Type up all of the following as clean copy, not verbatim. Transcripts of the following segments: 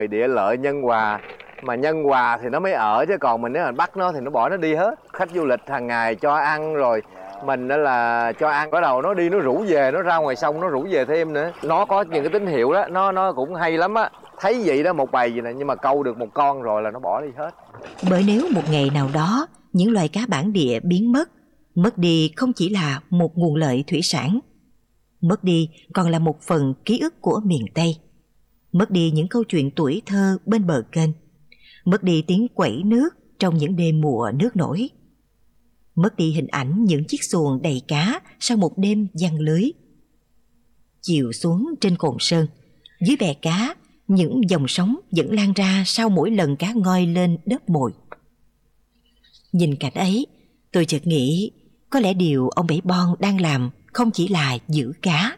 Địa lợi nhân hòa, mà nhân hòa thì nó mới ở, chứ còn mình nếu mà bắt nó thì nó bỏ nó đi hết. Khách du lịch hàng ngày cho ăn rồi mình đó là cho ăn, bắt đầu nó đi nó rủ về, nó ra ngoài sông nó rủ về thêm nữa. Nó có những cái tín hiệu đó, nó cũng hay lắm á. Thấy vậy đó, một bầy gì nè, nhưng mà câu được một con rồi là nó bỏ đi hết. Bởi nếu một ngày nào đó những loài cá bản địa biến mất đi không chỉ là một nguồn lợi thủy sản, mất đi còn là một phần ký ức của miền Tây, mất đi những câu chuyện tuổi thơ bên bờ kênh, mất đi tiếng quẩy nước trong những đêm mùa nước nổi, mất đi hình ảnh những chiếc xuồng đầy cá sau một đêm giăng lưới. Chiều xuống trên cồn sơn, dưới bè cá, những dòng sóng vẫn lan ra sau mỗi lần cá ngoi lên đớp mồi. Nhìn cảnh ấy, tôi chợt nghĩ có lẽ điều ông Bảy Bon đang làm không chỉ là giữ cá.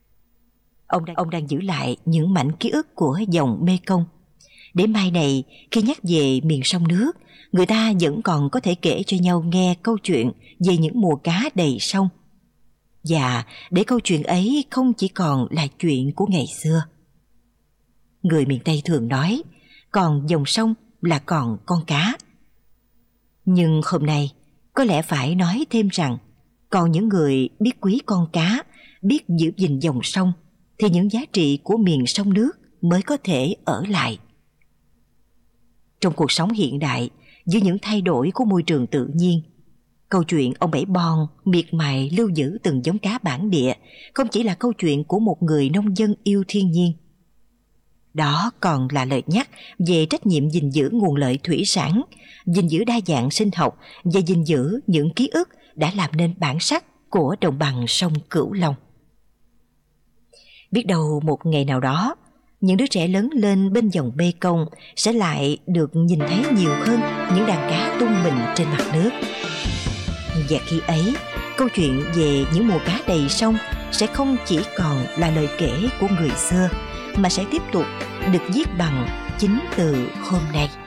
Ông đang giữ lại những mảnh ký ức của dòng Mê Công, để mai này khi nhắc về miền sông nước, người ta vẫn còn có thể kể cho nhau nghe câu chuyện về những mùa cá đầy sông. Và để câu chuyện ấy không chỉ còn là chuyện của ngày xưa. Người miền Tây thường nói, còn dòng sông là còn con cá. Nhưng hôm nay, có lẽ phải nói thêm rằng, còn những người biết quý con cá, biết giữ gìn dòng sông, thì những giá trị của miền sông nước mới có thể ở lại. Trong cuộc sống hiện đại, với những thay đổi của môi trường tự nhiên, câu chuyện ông Bảy Bon miệt mài lưu giữ từng giống cá bản địa không chỉ là câu chuyện của một người nông dân yêu thiên nhiên. Đó còn là lời nhắc về trách nhiệm gìn giữ nguồn lợi thủy sản, gìn giữ đa dạng sinh học và gìn giữ những ký ức đã làm nên bản sắc của đồng bằng sông Cửu Long. Biết đâu một ngày nào đó, những đứa trẻ lớn lên bên dòng Mê Công sẽ lại được nhìn thấy nhiều hơn những đàn cá tung mình trên mặt nước. Và khi ấy, câu chuyện về những mùa cá đầy sông sẽ không chỉ còn là lời kể của người xưa, mà sẽ tiếp tục được viết bằng chính từ hôm nay.